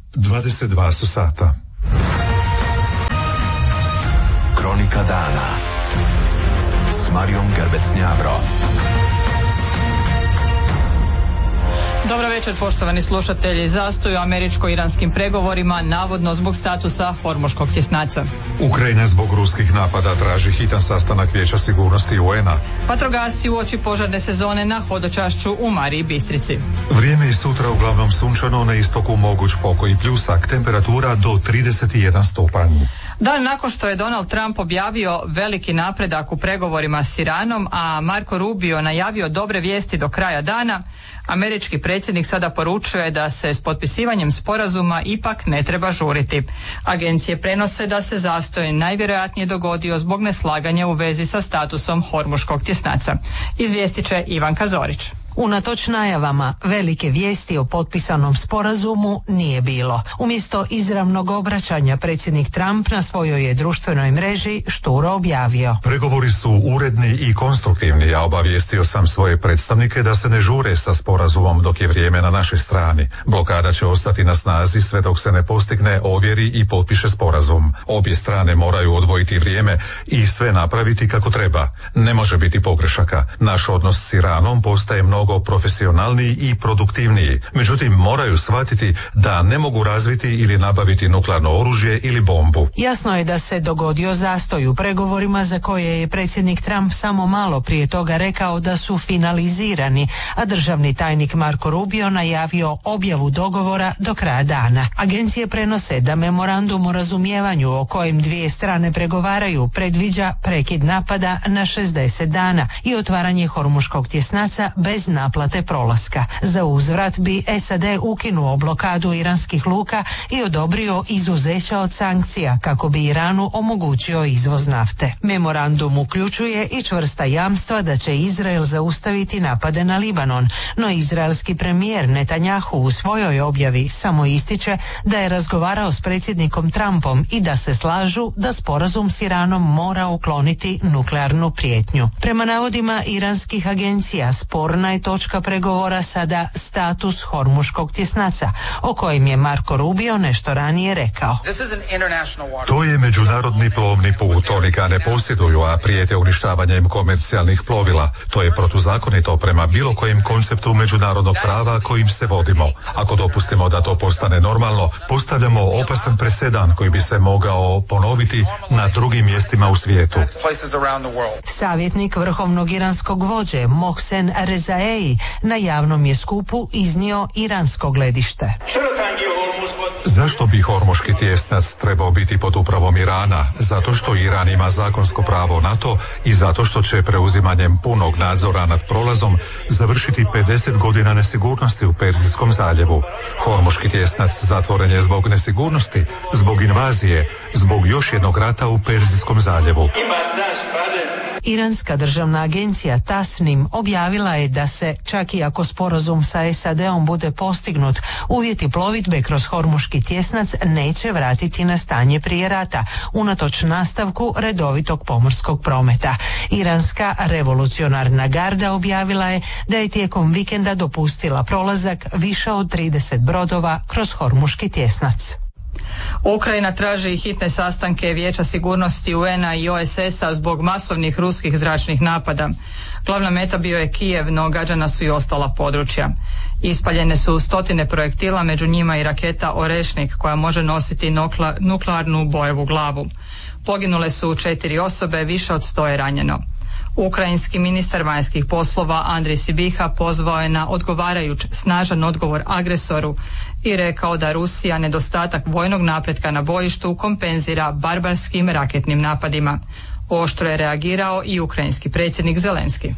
22 su sata. Kronika dana s Marijom Gerbec-Njavro. Dobro večer, poštovani slušatelji. Zastoj u američko-iranskim pregovorima, navodno zbog statusa Hormuškog tjesnaca. Ukrajina zbog ruskih napada traži hitan sastanak Vijeća sigurnosti UN-a. Vatrogasci uoči požarne sezone na hodočašću u Mariji Bistrici. Vrijeme je sutra uglavnom sunčano, na istoku moguć pokoj i pljusak, temperatura do 31 stupanj. Dan nakon što je Donald Trump objavio veliki napredak u pregovorima s Iranom, a Marco Rubio najavio dobre vijesti do kraja dana, američki predsjednik sada poručuje da se s potpisivanjem sporazuma ipak ne treba žuriti. Agencije prenose da se zastoj najvjerojatnije dogodio zbog neslaganja u vezi sa statusom Hormuškog tjesnaca. Izvijestit će Ivanka Zorić. Unatoč najavama, velike vijesti o potpisanom sporazumu nije bilo. Umjesto izravnog obraćanja, predsjednik Trump na svojoj je društvenoj mreži šturo objavio: Pregovori su uredni i konstruktivni, a obavijestio sam svoje predstavnike da se ne žure sa sporazumom dok je vrijeme na našoj strani. Blokada će ostati na snazi sve dok se ne postigne, ovjeri i potpiše sporazum. Obje strane moraju odvojiti vrijeme i sve napraviti kako treba. Ne može biti pogrešaka. Naš odnos s Iranom postaje mnogo profesionalniji i produktivniji. Međutim, moraju shvatiti da ne mogu razviti ili nabaviti nuklearno oružje ili bombu. Jasno je da se dogodio zastoj u pregovorima za koje je predsjednik Trump samo malo prije toga rekao da su finalizirani, a državni tajnik Marco Rubio najavio objavu dogovora do kraja dana. Agencije prenose da memorandum o razumijevanju o kojem dvije strane pregovaraju predviđa prekid napada na 60 dana i otvaranje Hormuškog tjesnaca bez naplate prolaska. Za uzvrat bi SAD ukinuo blokadu iranskih luka i odobrio izuzeća od sankcija kako bi Iranu omogućio izvoz nafte. Memorandum uključuje i čvrsta jamstva da će Izrael zaustaviti napade na Libanon, no izraelski premijer Netanjahu u svojoj objavi samo ističe da je razgovarao s predsjednikom Trumpom i da se slažu da sporazum s Iranom mora ukloniti nuklearnu prijetnju. Prema navodima iranskih agencija, sporna je točka pregovora sada status Hormuškog tjesnaca, o kojem je Marco Rubio nešto ranije rekao: To je međunarodni plovni put, oni ga ne posjeduju, a prijete uništavanjem komercijalnih plovila. To je protuzakonito prema bilo kojem konceptu međunarodnog prava kojim se vodimo. Ako dopustimo da to postane normalno, postavljamo opasan presedan koji bi se mogao ponoviti na drugim mjestima u svijetu. Savjetnik vrhovnog iranskog vođe Mohsen Rezaei na javnom je skupu iznio iransko gledište. Zašto bi Hormuški tjesnac trebao biti pod upravom Irana? Zato što Iran ima zakonsko pravo na to i zato što će preuzimanjem punog nadzora nad prolazom završiti 50 godina nesigurnosti u Perzijskom zaljevu. Hormuški tjesnac zatvoren je zbog nesigurnosti, zbog invazije, zbog još jednog rata u Perzijskom zaljevu. Iranska državna agencija Tasnim objavila je da se, čak i ako sporazum sa SAD-om bude postignut, uvjeti plovidbe kroz Hormuški tjesnac neće vratiti na stanje prije rata, unatoč nastavku redovitog pomorskog prometa. Iranska revolucionarna garda objavila je da je tijekom vikenda dopustila prolazak više od 30 brodova kroz Hormuški tjesnac. Ukrajina traži hitne sastanke Vijeća sigurnosti UN-a i OSS-a zbog masovnih ruskih zračnih napada. Glavna meta bio je Kijev, no gađana su i ostala područja. Ispaljene su stotine projektila, među njima i raketa Orešnik koja može nositi nuklearnu bojevu glavu. Poginule su 4 osobe, više od 100 je ranjeno. Ukrajinski ministar vanjskih poslova Andrij Sibiha pozvao je na odgovarajuć snažan odgovor agresoru i rekao da Rusija nedostatak vojnog napretka na bojištu kompenzira barbarskim raketnim napadima. Oštro je reagirao i ukrajinski predsjednik Zelenski.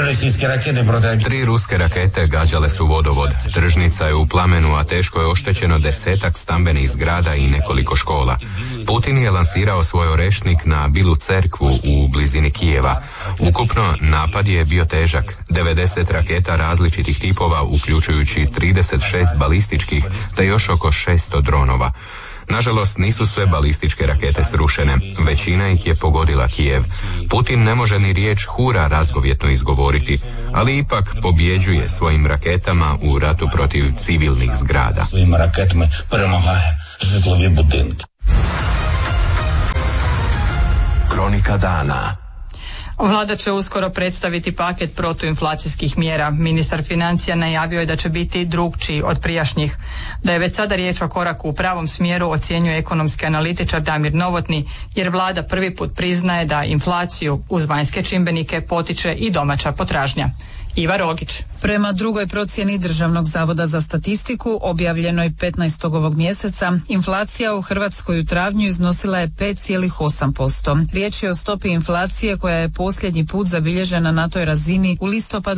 3 ruske rakete gađale su vodovod. Tržnica je u plamenu, a teško je oštećeno 10-ak stambenih zgrada i nekoliko škola. Putin je lansirao svoj Orešnik na Bilu cerkvu u blizini Kijeva. Ukupno napad je bio težak. 90 raketa različitih tipova, uključujući 36 balističkih, te još oko 600 dronova. Nažalost, nisu sve balističke rakete srušene. Većina ih je pogodila Kijev. Putin ne može ni riječ hura razgovjetno izgovoriti, ali ipak pobjeđuje svojim raketama u ratu protiv civilnih zgrada. Svojim raketama перемагає житлові будинки. Kronika dana. Vlada će uskoro predstaviti paket protuinflacijskih mjera. Ministar financija najavio je da će biti drukčiji od prijašnjih. Da je već sada riječ o koraku u pravom smjeru ocjenjuje ekonomski analitičar Damir Novotni, jer vlada prvi put priznaje da inflaciju uz vanjske čimbenike potiče i domaća potražnja. Iva Rogić. Prema drugoj procjeni Državnog zavoda za statistiku, objavljenoj 15. ovog mjeseca, inflacija u Hrvatskoj u travnju iznosila je 5,8%. Riječ je o stopi inflacije koja je posljednji put zabilježena na toj razini u listopadu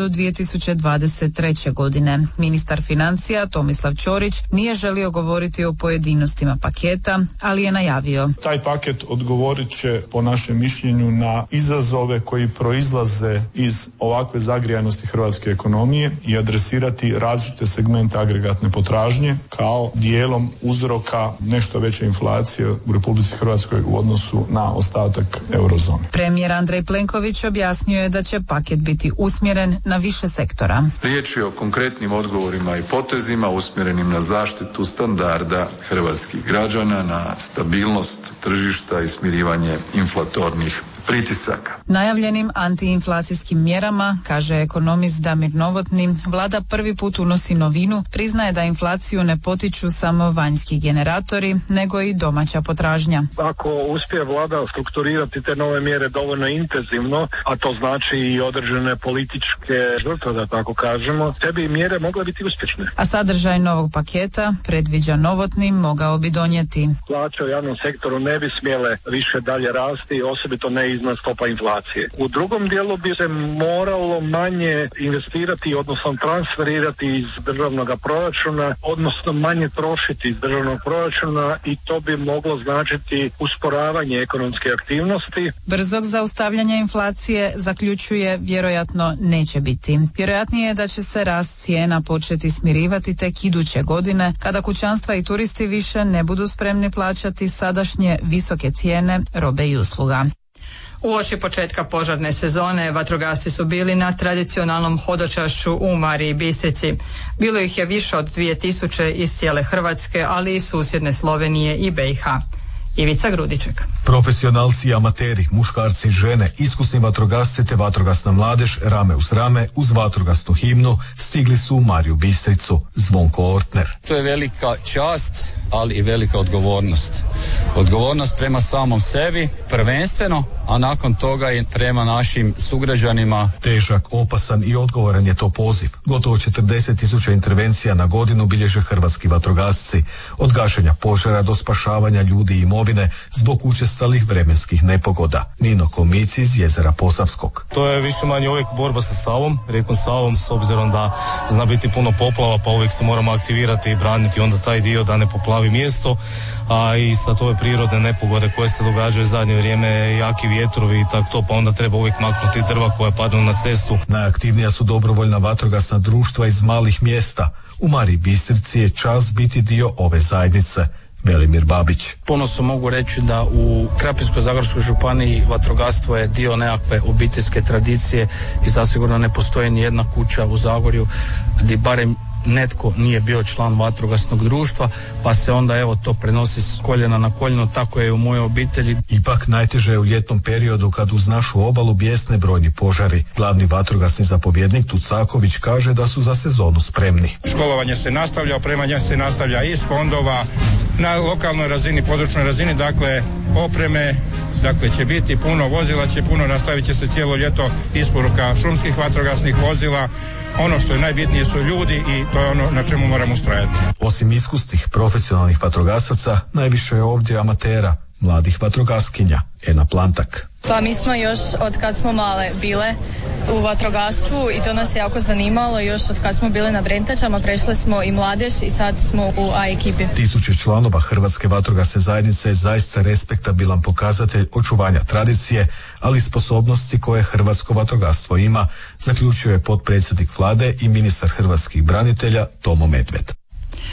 2023. godine. Ministar financija Tomislav Ćorić nije želio govoriti o pojedinostima paketa, ali je najavio. Taj paket odgovorit će, po našem mišljenju, na izazove koji proizlaze iz ovakve zagrijanosti hrvatske ekonomije i adresirati različite segmente agregatne potražnje kao dijelom uzroka nešto veće inflacije u Republici Hrvatskoj u odnosu na ostatak eurozone. Premijer Andrej Plenković objasnio je da će paket biti usmjeren na više sektora. Riječ je o konkretnim odgovorima i potezima usmjerenim na zaštitu standarda hrvatskih građana, na stabilnost tržišta i smirivanje inflatornih pritisaka. Najavljenim antiinflacijskim mjerama, kaže ekonomist Damir Novotni, vlada prvi put unosi novinu, priznaje da inflaciju ne potiču samo vanjski generatori, nego i domaća potražnja. Ako uspije vlada strukturirati te nove mjere dovoljno intenzivno, a to znači i određene političke žrtve, da tako kažemo, te bi mjere mogle biti uspješne. A sadržaj novog paketa, predviđa Novotni, mogao bi donijeti. Plaće u javnom sektoru ne bi smjele više dalje rasti, osobito ne iznad stopa inflacije. U drugom dijelu bi se moralo manje investirati, odnosno transferirati iz državnog proračuna, odnosno manje trošiti iz državnog proračuna i to bi moglo značiti usporavanje ekonomske aktivnosti. Brzog zaustavljanja inflacije, zaključuje, vjerojatno neće biti. Vjerojatnije je da će se rast cijena početi smirivati tek iduće godine, kada kućanstva i turisti više ne budu spremni plaćati sadašnje visoke cijene robe i usluga. Uoči početka požarne sezone vatrogasci su bili na tradicionalnom hodočašću u Mariji Bistrici. Bilo ih je više od 2000 iz cijele Hrvatske, ali i susjedne Slovenije i BiH. Ivica Grudiček. Profesionalci i amateri, muškarci i žene, iskusni vatrogasci te vatrogasna mladež rame uz rame uz vatrogasnu himnu stigli su u Mariju Bistricu. Zvonko Ortner. To je velika čast, ali i velika odgovornost. Odgovornost prema samom sebi, prvenstveno, a nakon toga i prema našim sugrađanima. Težak, opasan i odgovoran je to poziv. Gotovo 40.000 intervencija na godinu bilježe hrvatski vatrogasci. Od gašenja požara do spašavanja ljudi i imovine zbog učestalih vremenskih nepogoda. Nino Komici iz Jezera Posavskog. To je više manje uvijek borba sa Savom, rijekom Savom, s obzirom da zna biti puno poplava, pa uvijek se moramo aktivirati i braniti onda taj dio da ne poplavi mjesto, a i sad ove prirodne nepogode koje se događaju zadnje vrijeme, jaki vjetrovi i tako to, pa onda treba uvijek maknuti drva koja padnu na cestu. Najaktivnija su dobrovoljna vatrogasna društva iz malih mjesta. U Mariji Bistrici je čast biti dio ove zajednice. Velimir Babić. Ponosno mogu reći da u Krapinsko-zagorskoj županiji vatrogastvo je dio nekakve obiteljske tradicije i zasigurno ne postoji ni jedna kuća u Zagorju gdje barem netko nije bio član vatrogasnog društva, pa se onda evo to prenosi s koljena na koljeno, tako je u mojoj obitelji. Ipak najteže je u ljetnom periodu kad uz našu obalu bijesne brojni požari. Glavni vatrogasni zapovjednik Tucaković kaže da su za sezonu spremni. Školovanje se nastavlja, opremanje se nastavlja iz fondova na lokalnoj razini, područnoj razini, dakle opreme, dakle će biti puno vozila, će puno, nastavit će se cijelo ljeto isporuka šumskih vatrogasnih vozila. Ono što je najbitnije su ljudi i to je ono na čemu moramo ustrajati. Osim iskusnih profesionalnih vatrogasaca, najviše je ovdje amatera, mladih vatrogaskinja. Ena Plantak. Pa mi smo još od kad smo male bile u vatrogastvu i to nas je jako zanimalo. Još od kad smo bile na Brentačama prešle smo i mladež i sad smo u A ekipi. 1000 članova Hrvatske vatrogasne zajednice je zaista respektabilan pokazatelj očuvanja tradicije, ali i sposobnosti koje hrvatsko vatrogastvo ima, zaključio je potpredsjednik vlade i ministar hrvatskih branitelja Tomo Medved.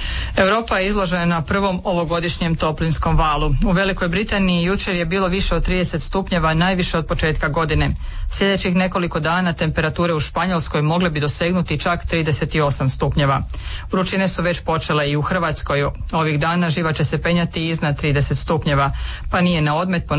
Europa je izložena prvom ovogodišnjem toplinskom valu. U Velikoj Britaniji jučer je bilo više od 30 stupnjeva, najviše od početka godine. Sljedećih nekoliko dana temperature u Španjolskoj mogle bi dosegnuti čak 38 stupnjeva. Vrućine su već počele i u Hrvatskoj. Ovih dana živa će se penjati iznad 30 stupnjeva, pa nije na odmet